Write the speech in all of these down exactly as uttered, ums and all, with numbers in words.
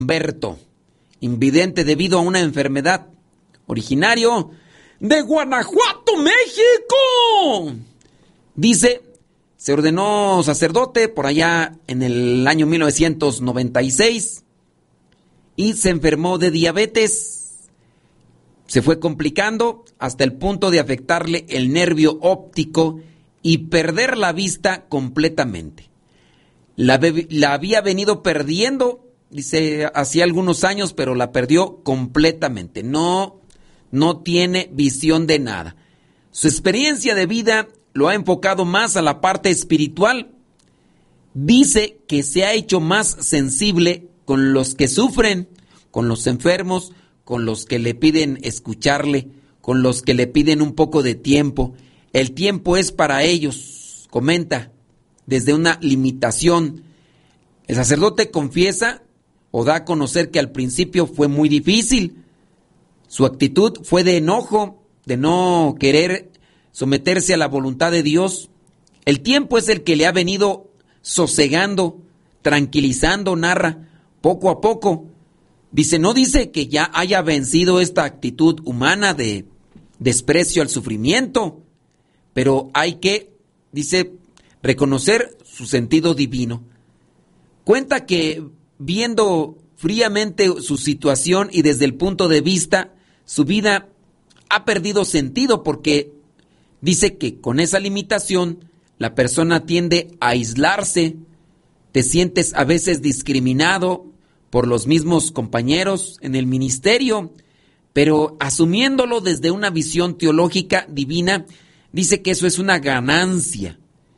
Humberto, invidente debido a una enfermedad, originario de Guanajuato, México. Dice, se ordenó sacerdote por allá en el año mil novecientos noventa y seis y se enfermó de diabetes. Se fue complicando hasta el punto de afectarle el nervio óptico y perder la vista completamente. La, la había venido perdiendo, dice, hacía algunos años, pero la perdió completamente. No, no tiene visión de nada. Su experiencia de vida lo ha enfocado más a la parte espiritual. Dice que se ha hecho más sensible con los que sufren, con los enfermos, con los que le piden escucharle, con los que le piden un poco de tiempo. El tiempo es para ellos, comenta, desde una limitación. El sacerdote confiesa o da a conocer que al principio fue muy difícil. Su actitud fue de enojo, de no querer someterse a la voluntad de Dios. El tiempo es el que le ha venido sosegando, tranquilizando, narra, poco a poco. Dice, no dice que ya haya vencido esta actitud humana de desprecio al sufrimiento, pero hay que, dice, reconocer su sentido divino. Cuenta que viendo fríamente su situación y desde el punto de vista, su vida ha perdido sentido porque dice que con esa limitación la persona tiende a aislarse, te sientes a veces discriminado por los mismos compañeros en el ministerio, pero asumiéndolo desde una visión teológica divina, dice que eso es una ganancia.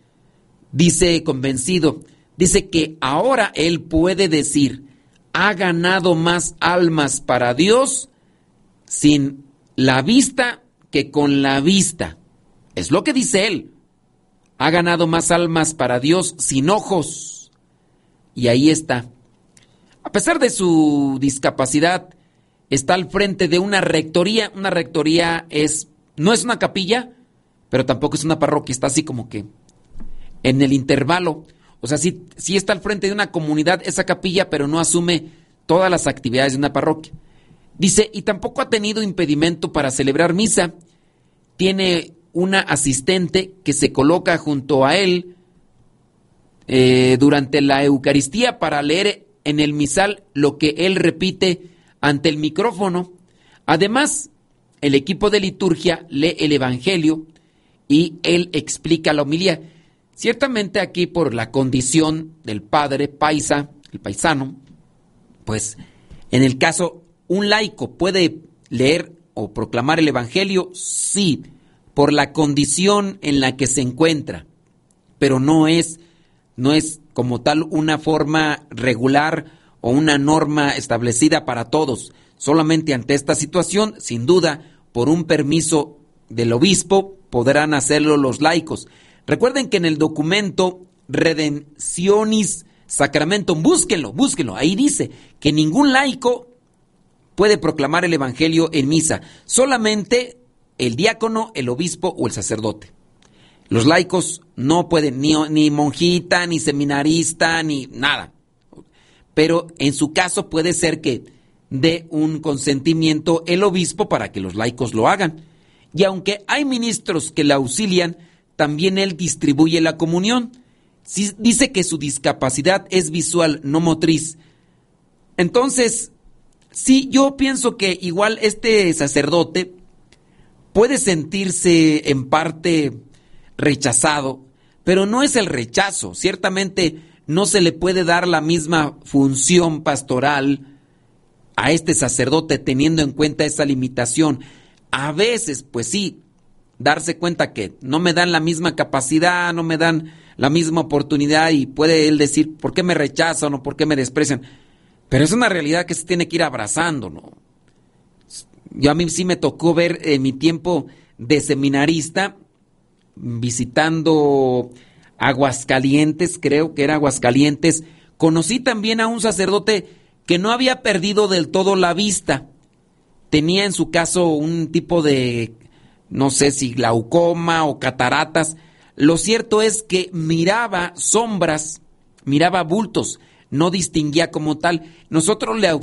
Dice convencido, dice que ahora él puede decir, ha ganado más almas para Dios sin la vista que con la vista. Es lo que dice él. Ha ganado más almas para Dios sin ojos. Y ahí está. A pesar de su discapacidad, está al frente de una rectoría. Una rectoría es, no es una capilla, pero tampoco es una parroquia. Está así como que en el intervalo. O sea, sí, sí está al frente de una comunidad esa capilla, pero no asume todas las actividades de una parroquia. Dice, y tampoco ha tenido impedimento para celebrar misa. Tiene una asistente que se coloca junto a él eh, durante la Eucaristía para leer en el misal lo que él repite ante el micrófono. Además, el equipo de liturgia lee el Evangelio y él explica la homilía. Ciertamente aquí por la condición del padre paisa, el paisano, pues en el caso un laico puede leer o proclamar el Evangelio, sí, por la condición en la que se encuentra, pero no es, no es como tal una forma regular o una norma establecida para todos. Solamente ante esta situación, sin duda, por un permiso del obispo, podrán hacerlo los laicos. Recuerden que en el documento Redemptionis Sacramentum, búsquenlo, búsquenlo, ahí dice que ningún laico puede proclamar el Evangelio en misa, solamente el diácono, el obispo o el sacerdote. Los laicos no pueden, ni, ni monjita, ni seminarista, ni nada. Pero en su caso puede ser que dé un consentimiento el obispo para que los laicos lo hagan. Y aunque hay ministros que le auxilian, también él distribuye la comunión. Dice que su discapacidad es visual, no motriz. Entonces, sí, yo pienso que igual este sacerdote puede sentirse en parte rechazado, pero no es el rechazo. Ciertamente no se le puede dar la misma función pastoral a este sacerdote teniendo en cuenta esa limitación. A veces, pues sí, darse cuenta que no me dan la misma capacidad, no me dan la misma oportunidad y puede él decir, ¿por qué me rechazan o por qué me desprecian? Pero es una realidad que se tiene que ir abrazando, ¿no? Yo a mí sí me tocó ver en mi tiempo de seminarista, visitando Aguascalientes, creo que era Aguascalientes, conocí también a un sacerdote que no había perdido del todo la vista. Tenía en su caso un tipo de, no sé si glaucoma o cataratas. Lo cierto es que miraba sombras, miraba bultos, no distinguía como tal. Nosotros le